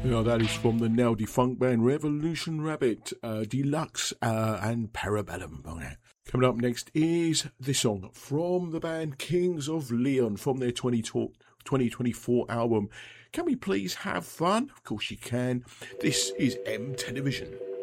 Yeah, that is from the now defunct band Revolution Rabbit, Deluxe and Parabellum. Coming up next is this song from the band Kings of Leon from their 2024 album. Can we please have fun? Of course you can. This is M Television.